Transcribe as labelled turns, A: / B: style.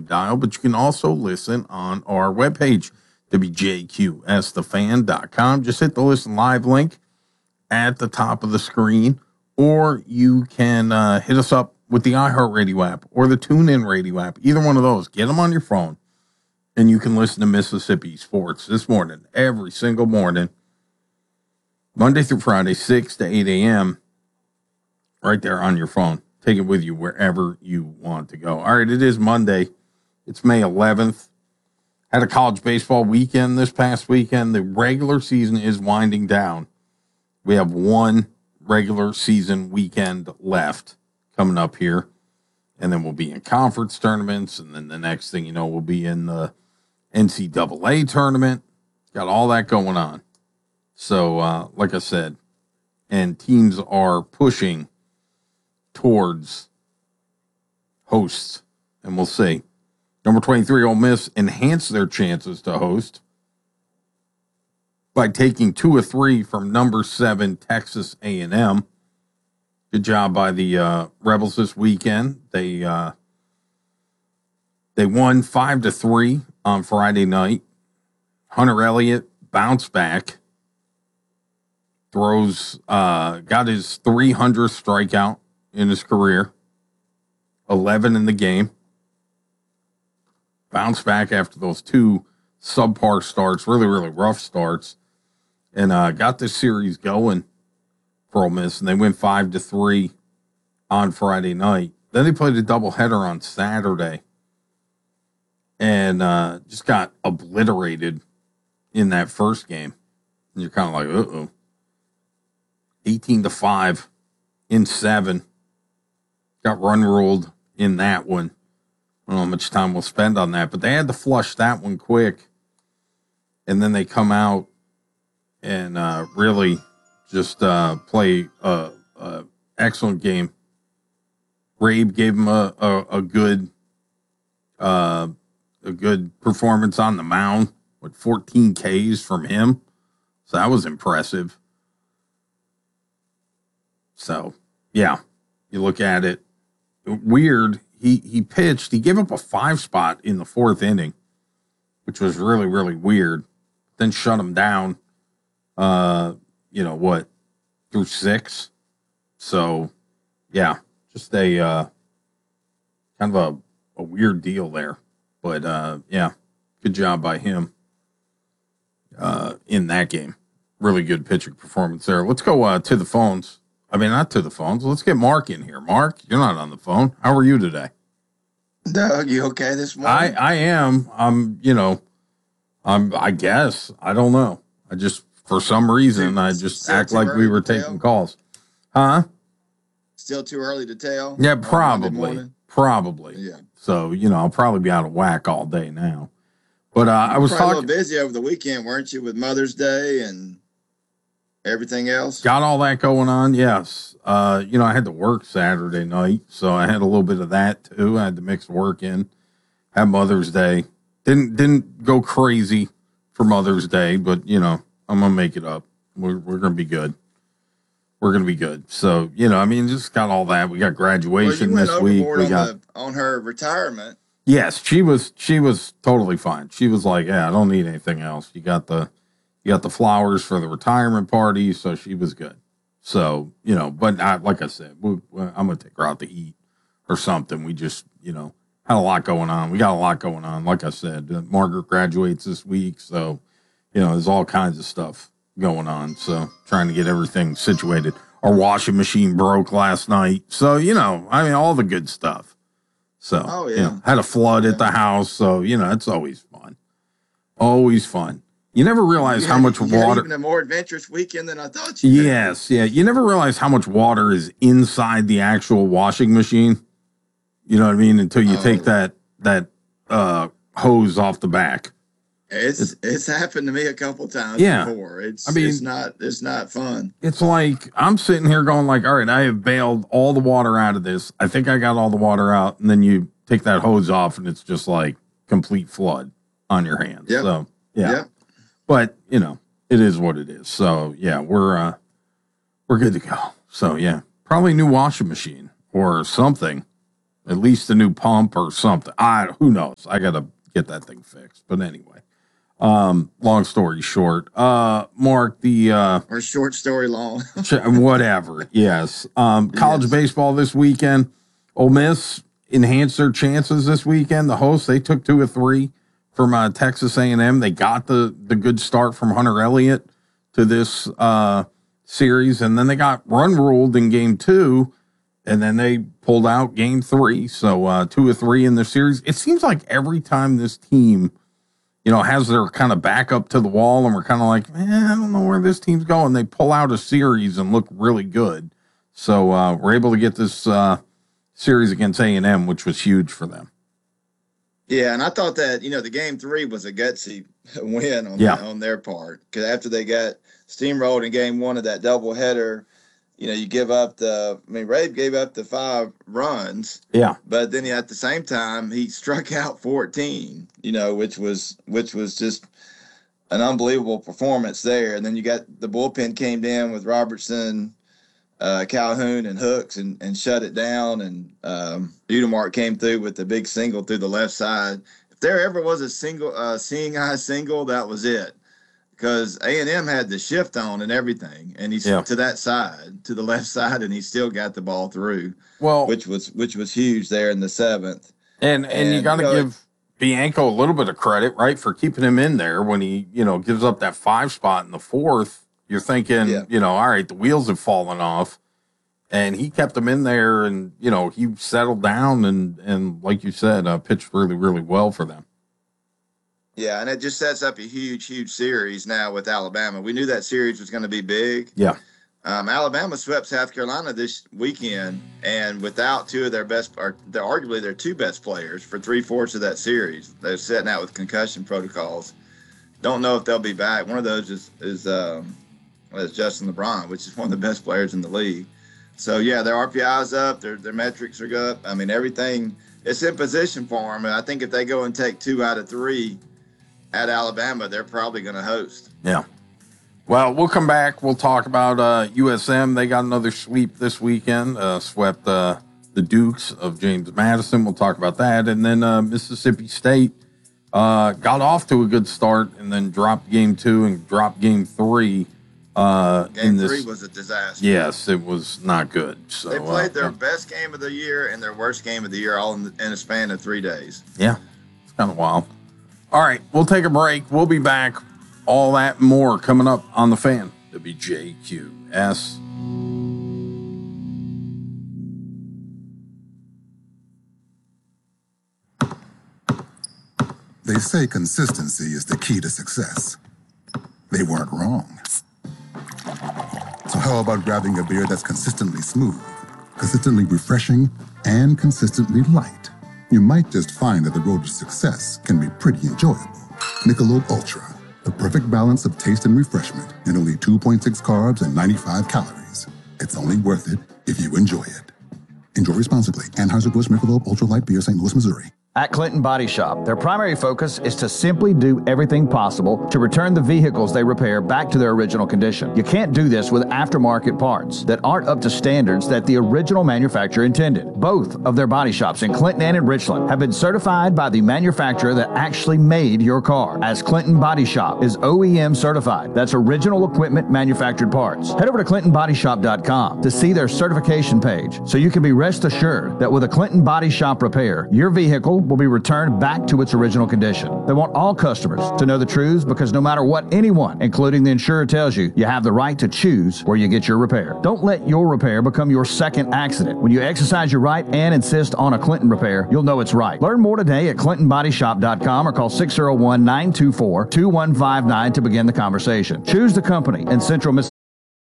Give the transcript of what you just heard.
A: FM dial, but you can also listen on our webpage, WJQSthefan.com. Just hit the listen live link at the top of the screen, or you can hit us up with the iHeartRadio app or the TuneIn Radio app. Either one of those. Get them on your phone, and you can listen to Mississippi Sports this morning, every single morning, Monday through Friday, 6 to 8 a.m., right there on your phone. Take it with you wherever you want to go. All right, it is Monday. It's May 11th. Had a college baseball weekend this past weekend. The regular season is winding down. We have one regular season weekend left coming up here. And then we'll be in conference tournaments. And then the next thing you know, we'll be in the NCAA tournament. Got all that going on. So, like I said, and teams are pushing towards hosts, and we'll see. Number 23, Ole Miss enhanced their chances to host by taking 2 of 3 from number 7 Texas A&M. Good job by the Rebels this weekend. They won 5-3 on Friday night. Hunter Elliott bounced back. Got his 300th strikeout in his career, 11 in the game. Bounced back after those 2 subpar starts, really, really rough starts, and got this series going for Ole Miss, and they went 5-3 on Friday night. Then they played a doubleheader on Saturday, and just got obliterated in that first game. And you're kind of like, uh-oh. 18-5 in 7. Got run ruled in that one. I don't know how much time we'll spend on that, but they had to flush that one quick. And then they come out and really just play an excellent game. Rabe gave him a good performance on the mound with 14 Ks from him. So that was impressive. So, yeah, you look at it. Weird. He pitched. He gave up a 5 spot in the 4th inning, which was really, really weird. Then shut him down, through 6. So, yeah, just a kind of a weird deal there. But, yeah, good job by him in that game. Really good pitching performance there. Let's go to the phones. I mean, not to the phones. Let's get Mark in here. Mark, you're not on the phone. How are you today?
B: Doug, you okay this morning?
A: I am. I guess. I don't know. I just, for some reason, I just act like we were taking calls. Huh?
B: Still too early to tell?
A: Yeah, probably. Probably.
B: Yeah.
A: So, I'll probably be out of whack all day now. But I was
B: talking. A little busy over the weekend, weren't you, with Mother's Day and everything else?
A: Got all that going on, yes. I had to work Saturday night, so I had a little bit of that too. I had to mix work in. Had Mother's Day. Didn't go crazy for Mother's Day, but I'm gonna make it up. We're gonna be good. We're gonna be good. So just got all that. We got graduation this week. We got
B: on her retirement.
A: Yes, she was totally fine. She was like, yeah, I don't need anything else. You got the flowers for the retirement party, so she was good. So, but like I said, I'm going to take her out to eat or something. We just, had a lot going on. We got a lot going on. Like I said, Margaret graduates this week, so, there's all kinds of stuff going on. So, trying to get everything situated. Our washing machine broke last night. So, all the good stuff. So, had a flood at the house. So, it's always fun. Always fun. You never realize how much water.
B: Even a more adventurous weekend than I thought
A: you did. Yes, yeah. You never realize how much water is inside the actual washing machine. You know what I mean? Until you take that hose off the back.
B: It's happened to me a couple times before. It's not fun.
A: It's like I'm sitting here going like, all right, I have bailed all the water out of this. I think I got all the water out, and then you take that hose off, and it's just like complete flood on your hands.
B: Yep.
A: So yeah.
B: Yep.
A: But, it is what it is. So, yeah, we're good to go. So, yeah, probably new washing machine or something At least a new pump or something. Who knows? I got to get that thing fixed. But anyway, long story short, Mark,
B: or short story long,
A: whatever. Yes. College baseball this weekend. Ole Miss enhanced their chances this weekend. The hosts, they took 2 of 3 from Texas A&M. They got the good start from Hunter Elliott to this series, and then they got run ruled in game 2. And then they pulled out game 3. So 2 of 3 in the series. It seems like every time this team, has their kind of back up to the wall and we're kind of like, I don't know where this team's going. They pull out a series and look really good. So we're able to get this series against A&M, which was huge for them.
B: Yeah, and I thought that, the game 3 was a gutsy win on their part. Because after they got steamrolled in game 1 of that doubleheader, you give up Rabe gave up the 5 runs.
A: Yeah.
B: But then at the same time, he struck out 14, which was just an unbelievable performance there. And then you got the bullpen came in with Robertson, Calhoun, and Hooks and shut it down. And Udemark came through with the big single through the left side. If there ever was a single, seeing eye single, that was it. Because A&M had the shift on and everything, and he's to that side, to the left side, and he still got the ball through.
A: Well,
B: which was huge there in the 7th.
A: And you got to give Bianco a little bit of credit, right, for keeping him in there when he gives up that 5 spot in the 4th. You're thinking, all right, the wheels have fallen off, and he kept him in there, and he settled down and like you said, pitched really, really well for them.
B: Yeah, and it just sets up a huge, huge series now with Alabama. We knew that series was going to be big.
A: Yeah.
B: Alabama swept South Carolina this weekend, and without 2 of their best, or arguably their 2 best players for 3/4 of that series. They're setting out with concussion protocols. Don't know if they'll be back. One of those is Justin LeBron, which is one of the best players in the league. So, yeah, their RPI's up. Their metrics are up. I mean, everything is in position for them. And I think if they go and take 2 out of 3 at Alabama, they're probably going to host.
A: Yeah. Well, we'll come back. We'll talk about USM. They got another sweep this weekend, swept the Dukes of James Madison. We'll talk about that. And then Mississippi State got off to a good start and then dropped game 2 and dropped game 3.
B: Game 3 was a disaster.
A: Yes, it was not good. So
B: they played their best game of the year and their worst game of the year all in a span of 3 days.
A: Yeah, it's kind of wild. All right, we'll take a break. We'll be back. All that and more coming up on The Fan. WJQS.
C: They say consistency is the key to success. They weren't wrong. So how about grabbing a beer that's consistently smooth, consistently refreshing, and consistently light? You might just find that the road to success can be pretty enjoyable. Michelob Ultra, the perfect balance of taste and refreshment, and only 2.6 carbs and 95 calories. It's only worth it if you enjoy it. Enjoy responsibly. Anheuser-Busch Michelob Ultra Light Beer, St. Louis, Missouri.
D: At Clinton Body Shop, their primary focus is to simply do everything possible to return the vehicles they repair back to their original condition. You can't do this with aftermarket parts that aren't up to standards that the original manufacturer intended. Both of their body shops in Clinton and in Richland have been certified by the manufacturer that actually made your car, as Clinton Body Shop is OEM certified. That's original equipment manufactured parts. Head over to ClintonBodyShop.com to see their certification page so you can be rest assured that with a Clinton Body Shop repair, your vehicle will be returned back to its original condition. They want all customers to know the truths because no matter what anyone, including the insurer, tells you, you have the right to choose where you get your repair. Don't let your repair become your second accident. When you exercise your right and insist on a Clinton repair, you'll know it's right. Learn more today at ClintonBodyShop.com or call 601-924-2159 to begin the conversation. Choose the company in Central Mississippi